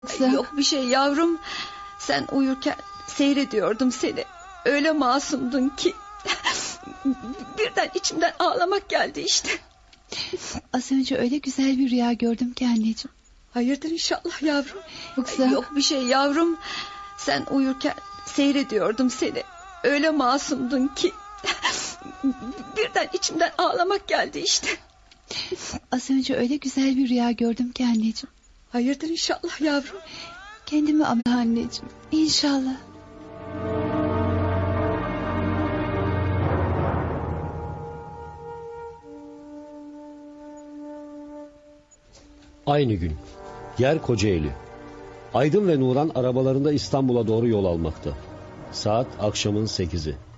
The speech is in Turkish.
Yoksa... Yok bir şey yavrum. Sen uyurken seyrediyordum seni. Öyle masumdun ki. Birden içimden ağlamak geldi işte. Az önce öyle güzel bir rüya gördüm ki anneciğim. Hayırdır inşallah yavrum. Yoksa... Yok bir şey yavrum. Sen uyurken seyrediyordum seni. Öyle masumdun ki. Birden içimden ağlamak geldi işte. Az önce öyle güzel bir rüya gördüm ki anneciğim. Hayırdır inşallah yavrum. Kendimi anneciğim. İnşallah. Aynı gün. Yer Kocaeli. Aydın ve Nuran arabalarında İstanbul'a doğru yol almakta. Saat akşamın 8'i.